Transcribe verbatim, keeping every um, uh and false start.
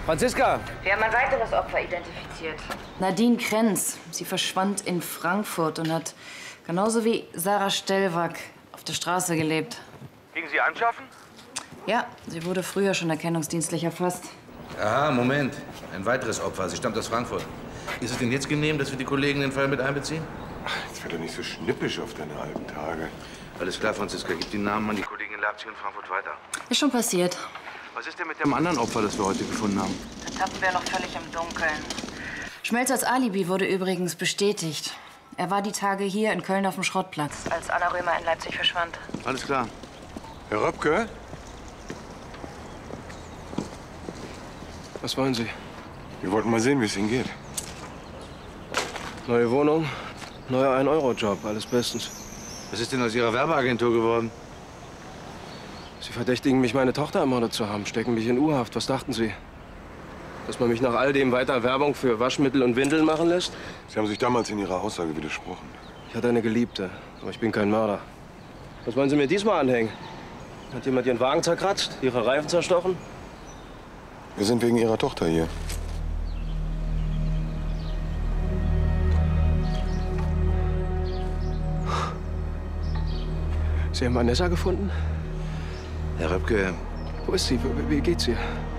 Franziska! Wir haben ein weiteres Opfer identifiziert. Nadine Krenz. Sie verschwand in Frankfurt und hat genauso wie Sarah Stellwack auf der Straße gelebt. Ging sie anschaffen? Ja, sie wurde früher schon erkennungsdienstlich erfasst. Aha, Moment. Ein weiteres Opfer. Sie stammt aus Frankfurt. Ist es denn jetzt genehm, dass wir die Kollegen in den Fall mit einbeziehen? Ach, jetzt wird doch nicht so schnippisch auf deine alten Tage. Alles klar, Franziska. Gib die Namen an die Kollegen in Leipzig und Frankfurt weiter. Ist schon passiert. Was ist denn mit dem anderen Opfer, das wir heute gefunden haben? Da tappen wir noch völlig im Dunkeln. Schmelzers Alibi wurde übrigens bestätigt. Er war die Tage hier in Köln auf dem Schrottplatz, als Anna Römer in Leipzig verschwand. Alles klar. Herr Röpke? Was wollen Sie? Wir wollten mal sehen, wie es Ihnen geht. Neue Wohnung, neuer ein Euro Job, alles bestens. Was ist denn aus Ihrer Werbeagentur geworden? Sie verdächtigen mich, meine Tochter ermordet zu haben, stecken mich in U-Haft. Was dachten Sie? Dass man mich nach all dem weiter Werbung für Waschmittel und Windeln machen lässt? Sie haben sich damals in Ihrer Aussage widersprochen. Ich hatte eine Geliebte, aber ich bin kein Mörder. Was wollen Sie mir diesmal anhängen? Hat jemand Ihren Wagen zerkratzt, Ihre Reifen zerstochen? Wir sind wegen Ihrer Tochter hier. Sie haben Vanessa gefunden? Herr Röpke, Wo ist sie? Wie, wie geht's ihr?